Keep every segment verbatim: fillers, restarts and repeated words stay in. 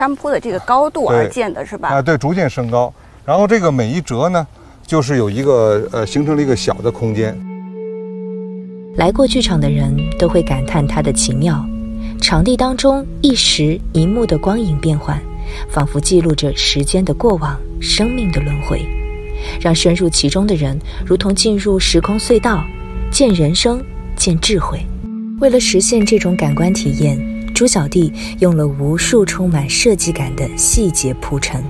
山坡的这个高度而建的，是吧？ 啊，对，逐渐升高。然后这个每一折呢，就是有一个呃，形成了一个小的空间。 来过剧场的人都会感叹它的奇妙，场地当中一时一幕的光影变换，仿佛记录着时间的过往，生命的轮回，让深入其中的人如同进入时空隧道，见人生，见智慧。为了实现这种感官体验，朱小弟用了无数充满设计感的细节铺陈。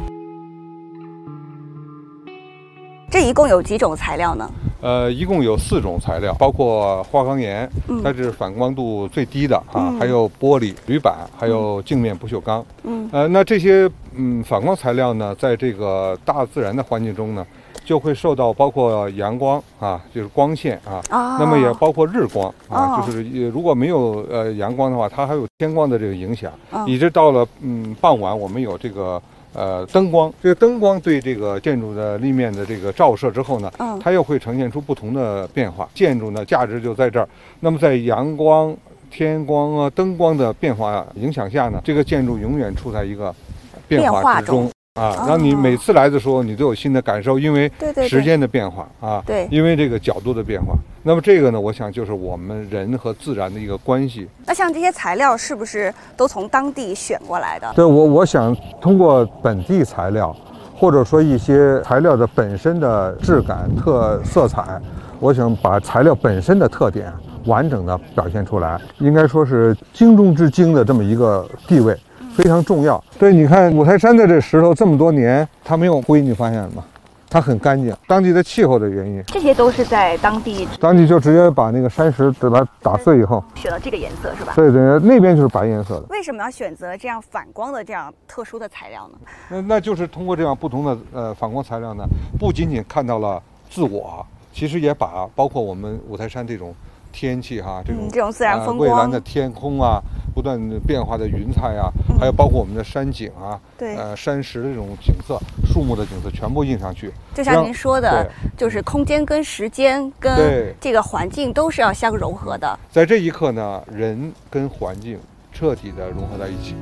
这一共有几种材料呢？ 呃，一共有四种材料，包括花岗岩，嗯、它是反光度最低的啊，嗯、还有玻璃、铝板，还有镜面不锈钢。嗯，呃，那这些嗯反光材料呢，在这个大自然的环境中呢，就会受到包括阳光啊，就是光线啊，哦、那么也包括日光啊，哦、就是如果没有呃阳光的话，它还有天光的这个影响，哦、一直到了嗯傍晚，我们有这个。呃，灯光，这个灯光对这个建筑的立面的这个照射之后呢，嗯、它又会呈现出不同的变化。建筑呢，价值就在这儿。那么在阳光、天光啊、灯光的变化影响下呢，这个建筑永远处在一个变化之中。啊，让你每次来的时候，你都有新的感受，因为时间的变化啊， 对， 因为这个角度的变化。那么这个呢，我想就是我们人和自然的一个关系。 那像这些材料是不是都从当地选过来的？ 对，我我想通过本地材料，或者说一些材料的本身的质感、特色彩，我想把材料本身的特点完整的表现出来，应该说是精中之精的这么一个地位。非常重要。对，你看五台山的这石头这么多年，它没有灰，你发现了吗？它很干净，当地的气候的原因。 这些都是在当地， 当地就直接把那个山石把它打碎以后， 选了这个颜色是吧？ 对对，那边就是白颜色的。 为什么要选择这样反光的这样特殊的材料呢？ 那那就是通过这样不同的呃反光材料呢，不仅仅看到了自我，其实也把包括我们五台山这种天气哈，这种、 嗯、这种自然风光、 蔚蓝的天空啊，不断变化的云彩啊，嗯、还有包括我们的山景啊， 对， 呃，山石的这种景色、树木的景色，全部印上去。 就像您说的，就是空间跟时间跟这个环境都是要相融合的。 在这一刻呢，人跟环境彻底的融合在一起。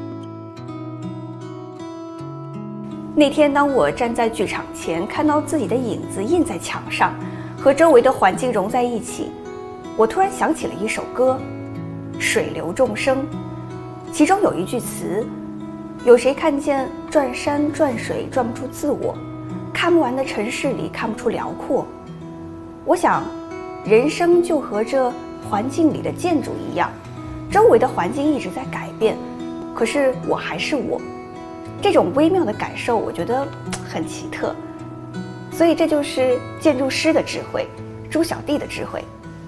那天，当我站在剧场前，看到自己的影子印在墙上，和周围的环境融在一起。我突然想起了一首歌，《水流众生》，其中有一句词：有谁看见转山转水转不出自我，看不完的城市里看不出辽阔。我想，人生就和这环境里的建筑一样，周围的环境一直在改变，可是我还是我。这种微妙的感受，我觉得很奇特。所以这就是建筑师的智慧，朱小弟的智慧。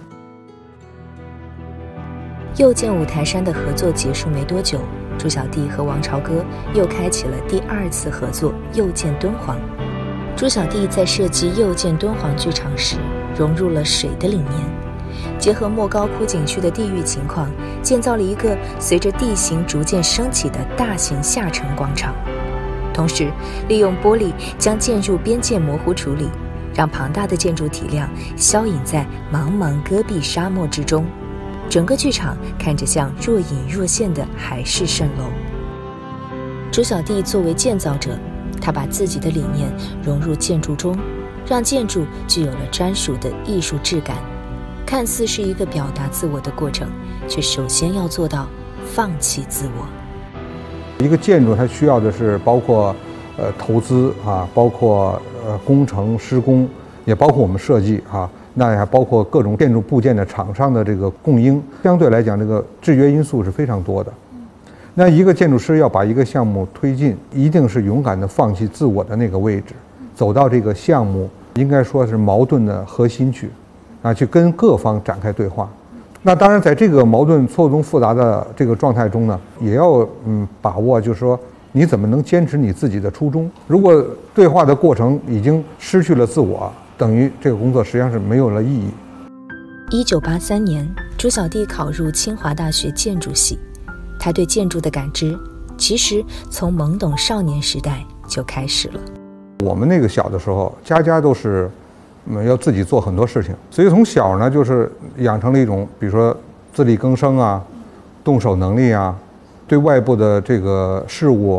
又见五台山的合作结束没多久，朱小弟和王朝歌又开启了第二次合作又见敦煌。朱小弟在设计又见敦煌剧场时融入了水的理念，结合莫高窟景区的地域情况，建造了一个随着地形逐渐升起的大型下沉广场，同时利用玻璃将建筑边界模糊处理，让庞大的建筑体量消隐在茫茫戈壁沙漠之中。整个剧场看着像若隐若现的海市蜃楼。朱小弟作为建造者，他把自己的理念融入建筑中，让建筑具有了专属的艺术质感。看似是一个表达自我的过程，却首先要做到放弃自我。 一个建筑它需要的是包括呃投资啊，包括呃工程施工，也包括我们设计啊。那还包括各种建筑部件的厂商的这个供应，相对来讲，这个制约因素是非常多的。那一个建筑师要把一个项目推进，一定是勇敢地放弃自我的那个位置，走到这个项目应该说是矛盾的核心去，啊，去跟各方展开对话。那当然，在这个矛盾错综复杂的这个状态中呢，也要嗯把握，就是说你怎么能坚持你自己的初衷。如果对话的过程已经失去了自我，等于这个工作实际上是没有了意义。 一九八三年，朱小弟考入清华大学建筑系，他对建筑的感知其实从懵懂少年时代就开始了。 我们那个小的时候，家家都是嗯要自己做很多事情，所以从小呢就是养成了一种，比如说自力更生啊、动手能力啊， 对外部的这个事物